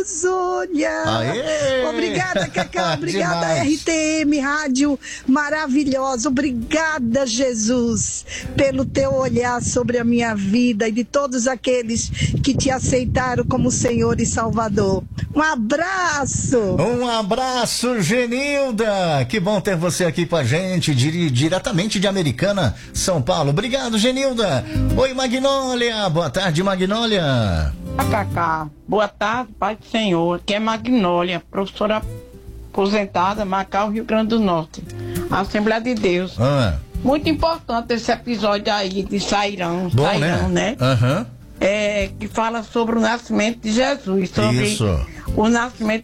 Amazônia. Aê! Obrigada, Cacá. Obrigada, RTM, rádio maravilhosa. Obrigada, Jesus, pelo teu olhar sobre a minha vida e de todos aqueles que te aceitaram como Senhor e Salvador. Um abraço. Um abraço, Genilda. Que bom ter você aqui com a gente, diretamente de Americana, São Paulo. Obrigado, Genilda. Oi, Magnólia. Boa tarde, Magnólia. Cacá, boa tarde, Pai do Senhor. Aqui é Magnólia, professora aposentada, Macau, Rio Grande do Norte, Assembleia de Deus. Muito importante esse episódio aí de Sairão, bom, Sairão, né? Que fala sobre o nascimento de Jesus, sobre o nascimento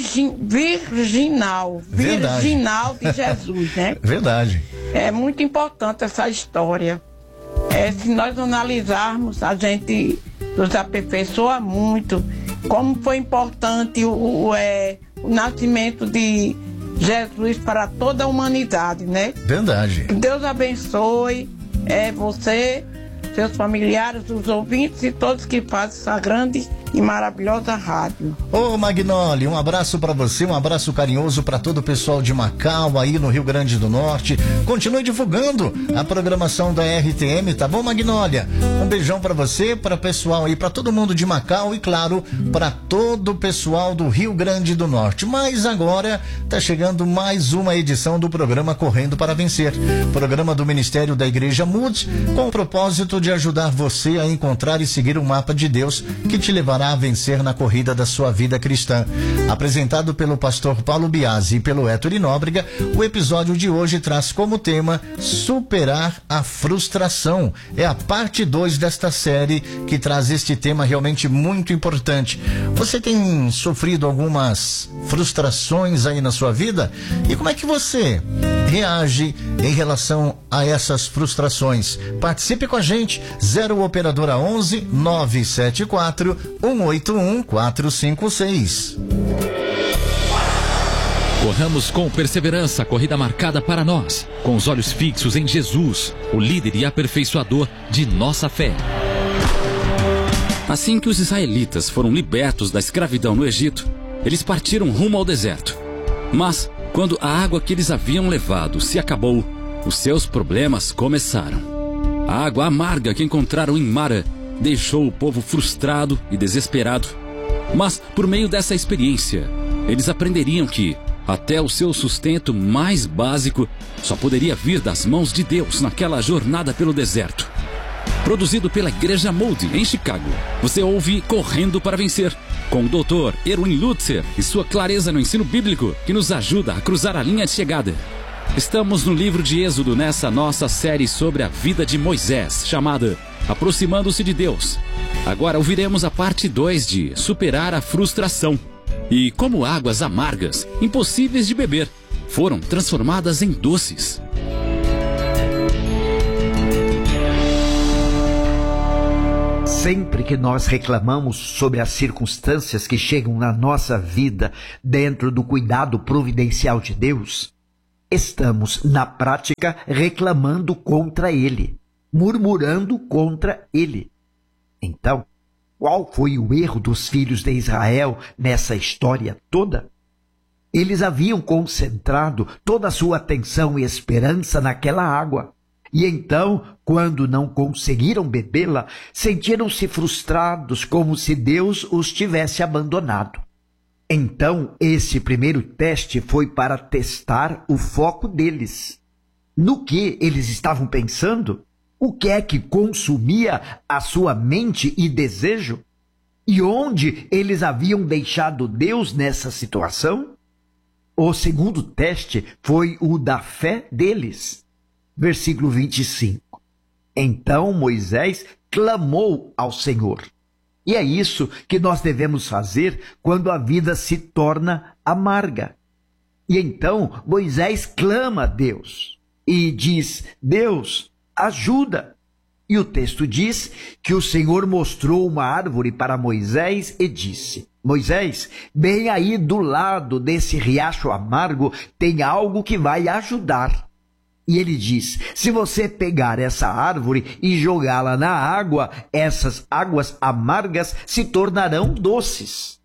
virginal de Jesus, né? Verdade. É muito importante essa história. Se nós analisarmos, a gente nos aperfeiçoa muito, como foi importante o nascimento de Jesus para toda a humanidade, né? Verdade. Que Deus abençoe você, seus familiares, os ouvintes e todos que fazem essa grande e maravilhosa rádio. Ô Magnólia, um abraço pra você, um abraço carinhoso pra todo o pessoal de Macau, aí no Rio Grande do Norte. Continue divulgando a programação da RTM, tá bom, Magnólia? Um beijão pra você, pra pessoal aí, pra todo mundo de Macau e, claro, pra todo o pessoal do Rio Grande do Norte. Mas agora tá chegando mais uma edição do programa Correndo para Vencer, programa do Ministério da Igreja Mood, com o propósito de ajudar você a encontrar e seguir o mapa de Deus que te levará a vencer na corrida da sua vida cristã. Apresentado pelo pastor Paulo Biasi e pelo Héctor Nóbrega, o episódio de hoje traz como tema superar a frustração. É a parte 2 desta série que traz este tema realmente muito importante. Você tem sofrido algumas frustrações aí na sua vida? E como é que você reage em relação a essas frustrações? Participe com a gente, 0 operadora 11 974 181 456. Corramos com perseverança a corrida marcada para nós, com os olhos fixos em Jesus, o líder e aperfeiçoador de nossa fé. Assim que os israelitas foram libertos da escravidão no Egito, eles partiram rumo ao deserto. Mas, quando a água que eles haviam levado se acabou, os seus problemas começaram. A água amarga que encontraram em Mara deixou o povo frustrado e desesperado. Mas, por meio dessa experiência, eles aprenderiam que até o seu sustento mais básico só poderia vir das mãos de Deus naquela jornada pelo deserto. Produzido pela Igreja Moody, em Chicago, você ouve Correndo para Vencer, com o Dr. Erwin Lutzer e sua clareza no ensino bíblico que nos ajuda a cruzar a linha de chegada. Estamos no livro de Êxodo nessa nossa série sobre a vida de Moisés, chamada Aproximando-se de Deus. Agora ouviremos a parte 2 de Superar a Frustração e como águas amargas, impossíveis de beber, foram transformadas em doces. Sempre que nós reclamamos sobre as circunstâncias que chegam na nossa vida dentro do cuidado providencial de Deus, estamos, na prática, reclamando contra Ele, murmurando contra Ele. Então, qual foi o erro dos filhos de Israel nessa história toda? Eles haviam concentrado toda a sua atenção e esperança naquela água. E então, quando não conseguiram bebê-la, sentiram-se frustrados, como se Deus os tivesse abandonado. Então, esse primeiro teste foi para testar o foco deles. No que eles estavam pensando? O que é que consumia a sua mente e desejo? E onde eles haviam deixado Deus nessa situação? O segundo teste foi o da fé deles. Versículo 25. Então Moisés clamou ao Senhor. E é isso que nós devemos fazer quando a vida se torna amarga. E então Moisés clama a Deus e diz: Deus, ajuda. E o texto diz que o Senhor mostrou uma árvore para Moisés e disse: Moisés, bem aí do lado desse riacho amargo tem algo que vai ajudar. E ele diz: se você pegar essa árvore e jogá-la na água, essas águas amargas se tornarão doces.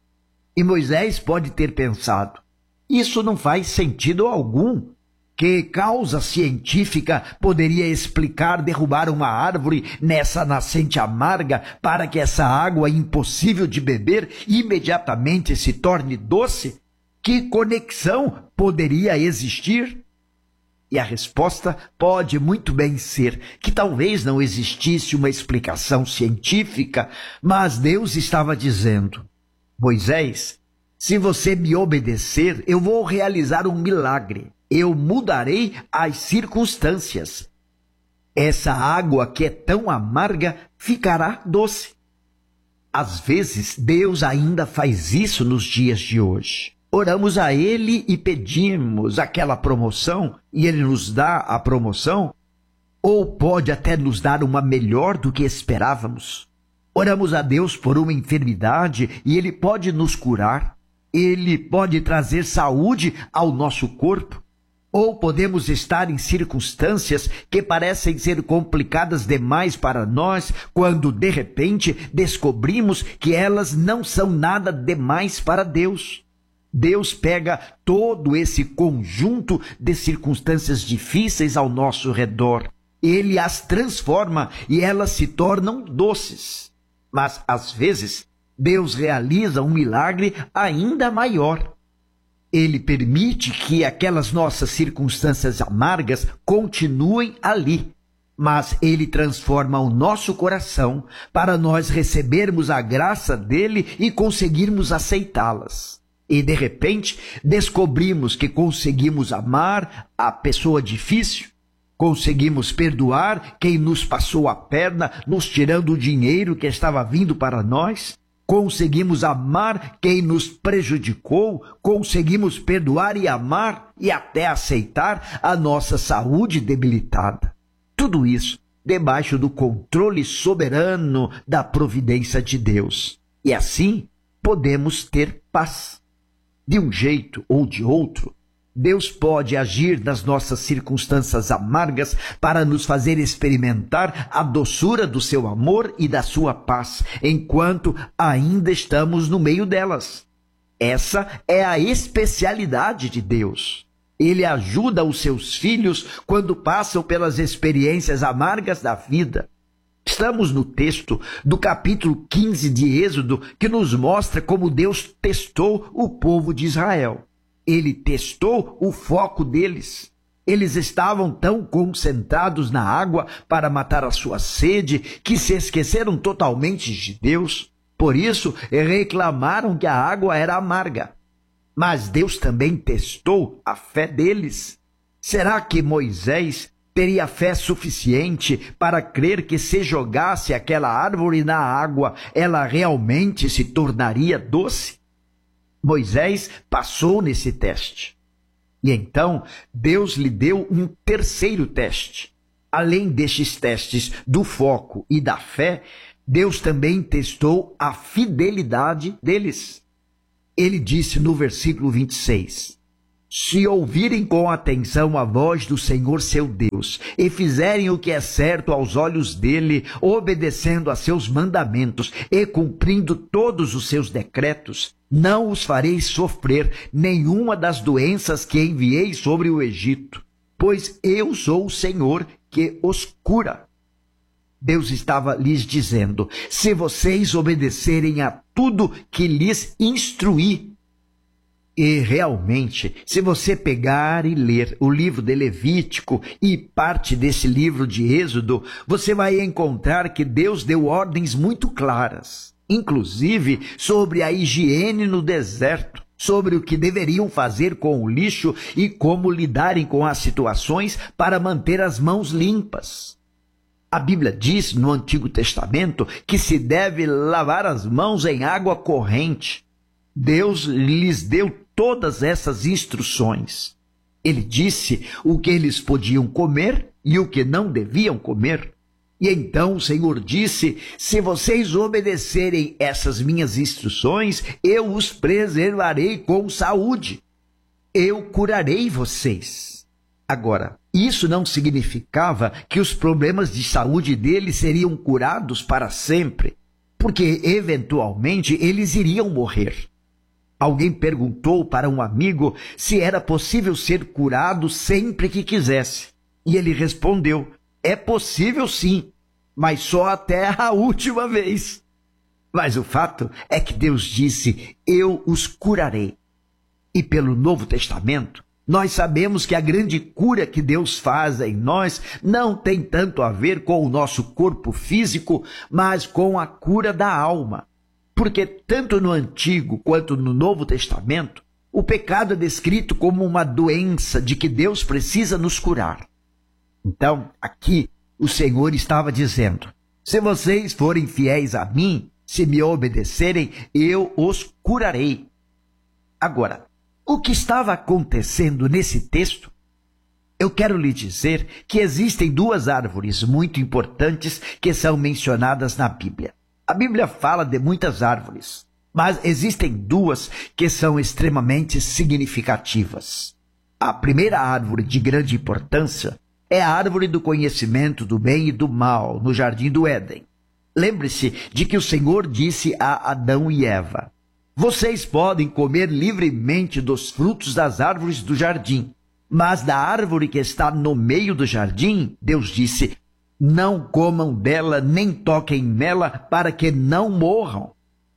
E Moisés pode ter pensado: isso não faz sentido algum. Que causa científica poderia explicar derrubar uma árvore nessa nascente amarga para que essa água impossível de beber imediatamente se torne doce? Que conexão poderia existir? E a resposta pode muito bem ser que talvez não existisse uma explicação científica, mas Deus estava dizendo: Moisés, se você me obedecer, eu vou realizar um milagre. Eu mudarei as circunstâncias. Essa água que é tão amarga ficará doce. Às vezes, Deus ainda faz isso nos dias de hoje. Oramos a Ele e pedimos aquela promoção, e Ele nos dá a promoção, ou pode até nos dar uma melhor do que esperávamos. Oramos a Deus por uma enfermidade e Ele pode nos curar. Ele pode trazer saúde ao nosso corpo. Ou podemos estar em circunstâncias que parecem ser complicadas demais para nós, quando de repente descobrimos que elas não são nada demais para Deus. Deus pega todo esse conjunto de circunstâncias difíceis ao nosso redor. Ele as transforma e elas se tornam doces. Mas, às vezes, Deus realiza um milagre ainda maior. Ele permite que aquelas nossas circunstâncias amargas continuem ali, mas Ele transforma o nosso coração para nós recebermos a graça dEle e conseguirmos aceitá-las. E, de repente, descobrimos que conseguimos amar a pessoa difícil, conseguimos perdoar quem nos passou a perna, nos tirando o dinheiro que estava vindo para nós, conseguimos amar quem nos prejudicou, conseguimos perdoar e amar e até aceitar a nossa saúde debilitada. Tudo isso debaixo do controle soberano da providência de Deus. E assim podemos ter paz. De um jeito ou de outro, Deus pode agir nas nossas circunstâncias amargas para nos fazer experimentar a doçura do seu amor e da sua paz, enquanto ainda estamos no meio delas. Essa é a especialidade de Deus. Ele ajuda os seus filhos quando passam pelas experiências amargas da vida. Estamos no texto do capítulo 15 de Êxodo, que nos mostra como Deus testou o povo de Israel. Ele testou o foco deles. Eles estavam tão concentrados na água para matar a sua sede que se esqueceram totalmente de Deus. Por isso, reclamaram que a água era amarga. Mas Deus também testou a fé deles. Será que Moisés teria fé suficiente para crer que se jogasse aquela árvore na água, ela realmente se tornaria doce? Moisés passou nesse teste. E então, Deus lhe deu um terceiro teste. Além destes testes do foco e da fé, Deus também testou a fidelidade deles. Ele disse no versículo 26, se ouvirem com atenção a voz do Senhor seu Deus e fizerem o que é certo aos olhos dele, obedecendo a seus mandamentos e cumprindo todos os seus decretos, não os farei sofrer nenhuma das doenças que enviei sobre o Egito, pois eu sou o Senhor que os cura. Deus estava lhes dizendo, se vocês obedecerem a tudo que lhes instruí. E realmente, se você pegar e ler o livro de Levítico e parte desse livro de Êxodo, você vai encontrar que Deus deu ordens muito claras, inclusive sobre a higiene no deserto, sobre o que deveriam fazer com o lixo e como lidarem com as situações para manter as mãos limpas. A Bíblia diz no Antigo Testamento que se deve lavar as mãos em água corrente. Deus lhes deu todas essas instruções. Ele disse o que eles podiam comer e o que não deviam comer. E então o Senhor disse, se vocês obedecerem essas minhas instruções, eu os preservarei com saúde. Eu curarei vocês. Agora, isso não significava que os problemas de saúde deles seriam curados para sempre, porque eventualmente eles iriam morrer. Alguém perguntou para um amigo se era possível ser curado sempre que quisesse. E ele respondeu: é possível sim, mas só até a última vez. Mas o fato é que Deus disse: eu os curarei. E pelo Novo Testamento, nós sabemos que a grande cura que Deus faz em nós não tem tanto a ver com o nosso corpo físico, mas com a cura da alma. Porque tanto no Antigo quanto no Novo Testamento, o pecado é descrito como uma doença de que Deus precisa nos curar. Então, aqui, o Senhor estava dizendo: se vocês forem fiéis a mim, se me obedecerem, eu os curarei. Agora, o que estava acontecendo nesse texto? Eu quero lhe dizer que existem duas árvores muito importantes que são mencionadas na Bíblia. A Bíblia fala de muitas árvores, mas existem duas que são extremamente significativas. A primeira árvore de grande importância é a árvore do conhecimento do bem e do mal, no Jardim do Éden. Lembre-se de que o Senhor disse a Adão e Eva: vocês podem comer livremente dos frutos das árvores do jardim, mas da árvore que está no meio do jardim, Deus disse: não comam dela, nem toquem nela, para que não morram.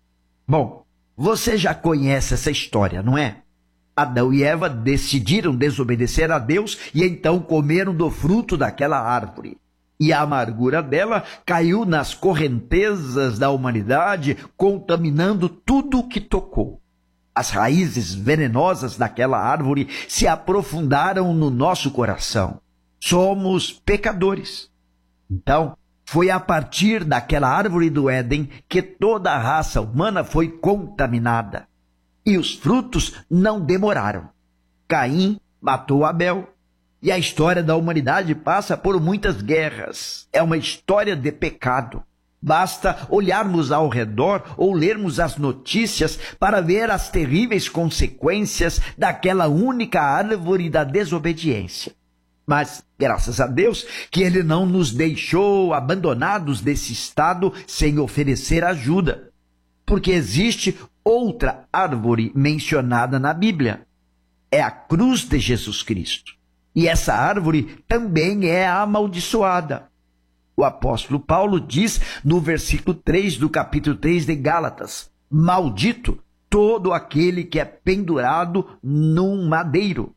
Bom, você já conhece essa história, não é? Adão e Eva decidiram desobedecer a Deus e então comeram do fruto daquela árvore. E a amargura dela caiu nas correntezas da humanidade, contaminando tudo o que tocou. As raízes venenosas daquela árvore se aprofundaram no nosso coração. Somos pecadores. Então, foi a partir daquela árvore do Éden que toda a raça humana foi contaminada. E os frutos não demoraram. Caim matou Abel. E a história da humanidade passa por muitas guerras. É uma história de pecado. Basta olharmos ao redor ou lermos as notícias para ver as terríveis consequências daquela única árvore da desobediência. Mas, graças a Deus, que Ele não nos deixou abandonados desse estado sem oferecer ajuda. Porque existe outra árvore mencionada na Bíblia. É a cruz de Jesus Cristo. E essa árvore também é amaldiçoada. O apóstolo Paulo diz no versículo 3 do capítulo 3 de Gálatas: maldito todo aquele que é pendurado num madeiro.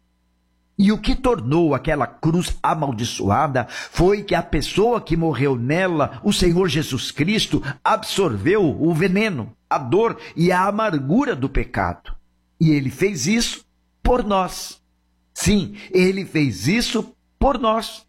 E o que tornou aquela cruz amaldiçoada foi que a pessoa que morreu nela, o Senhor Jesus Cristo, absorveu o veneno, a dor e a amargura do pecado. E Ele fez isso por nós. Sim, Ele fez isso por nós.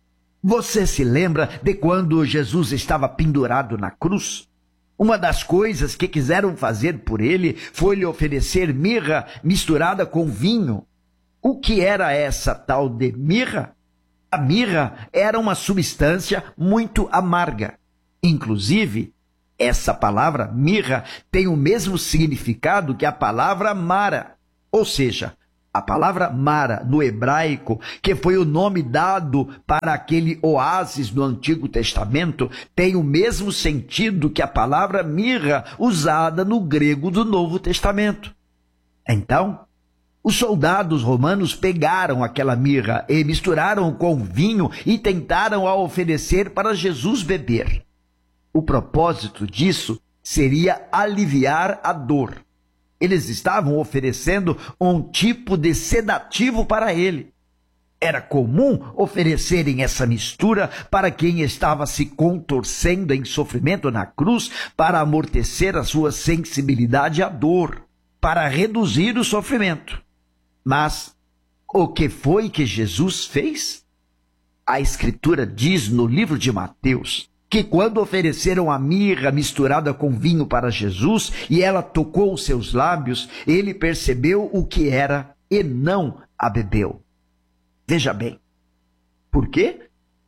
Você se lembra de quando Jesus estava pendurado na cruz? Uma das coisas que quiseram fazer por Ele foi lhe oferecer mirra misturada com vinho. O que era essa tal de mirra? A mirra era uma substância muito amarga. Inclusive, essa palavra mirra tem o mesmo significado que a palavra Mara, ou seja, a palavra Mara, no hebraico, que foi o nome dado para aquele oásis no Antigo Testamento, tem o mesmo sentido que a palavra mirra usada no grego do Novo Testamento. Então, os soldados romanos pegaram aquela mirra e misturaram com vinho e tentaram a oferecer para Jesus beber. O propósito disso seria aliviar a dor. Eles estavam oferecendo um tipo de sedativo para ele. Era comum oferecerem essa mistura para quem estava se contorcendo em sofrimento na cruz para amortecer a sua sensibilidade à dor, para reduzir o sofrimento. Mas o que foi que Jesus fez? A Escritura diz no livro de Mateus que quando ofereceram a mirra misturada com vinho para Jesus e ela tocou os seus lábios, ele percebeu o que era e não a bebeu. Veja bem, por quê?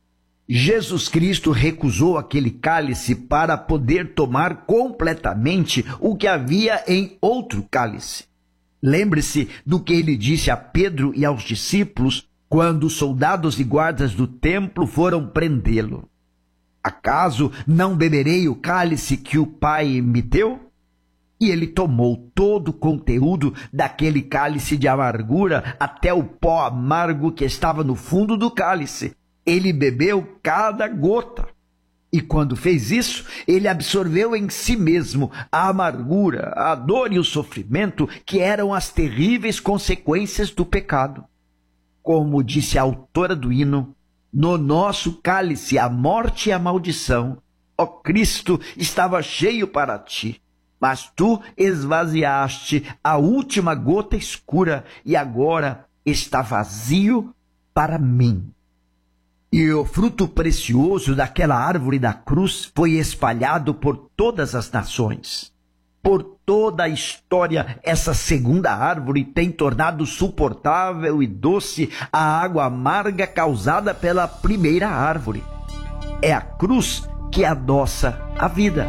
Jesus Cristo recusou aquele cálice para poder tomar completamente o que havia em outro cálice. Lembre-se do que ele disse a Pedro e aos discípulos quando os soldados e guardas do templo foram prendê-lo. Acaso não beberei o cálice que o Pai me deu? E ele tomou todo o conteúdo daquele cálice de amargura até o pó amargo que estava no fundo do cálice. Ele bebeu cada gota. E quando fez isso, ele absorveu em si mesmo a amargura, a dor e o sofrimento que eram as terríveis consequências do pecado. Como disse a autora do hino, no nosso cálice a morte e a maldição, ó Cristo, estava cheio para ti. Mas tu esvaziaste a última gota escura e agora está vazio para mim. E o fruto precioso daquela árvore da cruz foi espalhado por todas as nações. Por toda a história, essa segunda árvore tem tornado suportável e doce a água amarga causada pela primeira árvore. É a cruz que adoça a vida.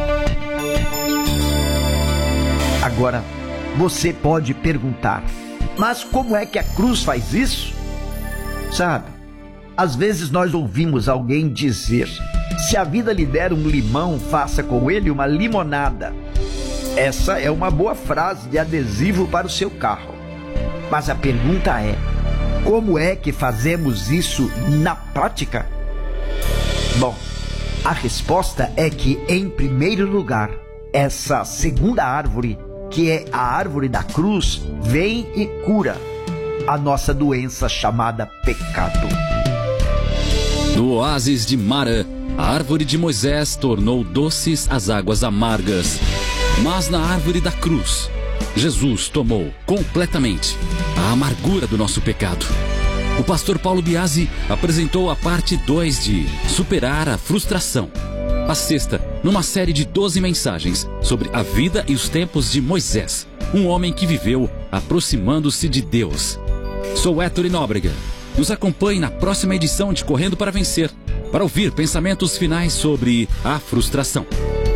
Agora, você pode perguntar, mas como é que a cruz faz isso? Sabe, às vezes nós ouvimos alguém dizer, se a vida lhe der um limão, faça com ele uma limonada. Essa é uma boa frase de adesivo para o seu carro. Mas a pergunta é, como é que fazemos isso na prática? Bom, a resposta é que, em primeiro lugar, essa segunda árvore, que é a árvore da cruz, vem e cura a nossa doença chamada pecado. No oásis de Mara, a árvore de Moisés tornou doces as águas amargas. Mas na árvore da cruz, Jesus tomou completamente a amargura do nosso pecado. O pastor Paulo Biasi apresentou a parte 2 de Superar a Frustração. A sexta, numa série de 12 mensagens sobre a vida e os tempos de Moisés, um homem que viveu aproximando-se de Deus. Sou Héctor Nóbrega. Nos acompanhe na próxima edição de Correndo para Vencer, para ouvir pensamentos finais sobre a frustração.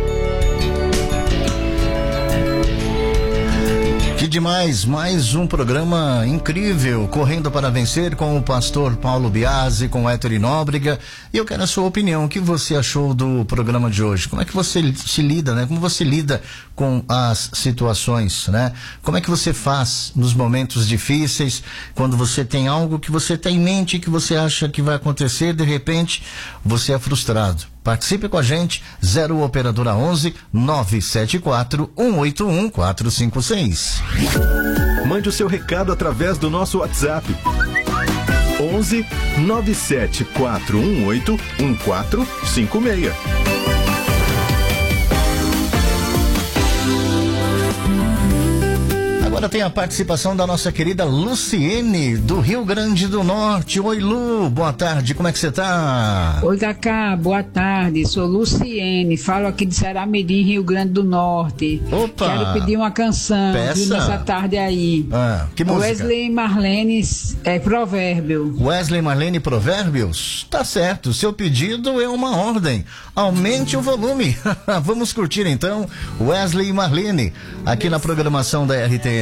Que demais, mais um programa incrível, Correndo para Vencer, com o pastor Paulo Biasi, com o Héctor Nóbrega. E eu quero a sua opinião, o que você achou do programa de hoje? Como é que você se lida, né? Como você lida com as situações, né? Como é que você faz nos momentos difíceis, quando você tem algo que você tem em mente, que você acha que vai acontecer, de repente você é frustrado? Participe com a gente, 0 operadora 11 974 181 456. Mande o seu recado através do nosso WhatsApp. 11 97418 1456. Agora tem a participação da nossa querida Luciene, do Rio Grande do Norte. Oi, Lu, boa tarde, como é que você tá? Oi, Cacá, boa tarde, sou Luciene, falo aqui de Saramirim, Rio Grande do Norte. Opa! Quero pedir uma canção, viu, nessa tarde aí. Que música? Wesley e Marlene, Provérbio. Wesley e Marlene, Provérbios? Tá certo, seu pedido é uma ordem. Aumente o volume. Vamos curtir então Wesley e Marlene, aqui na programação da RTM.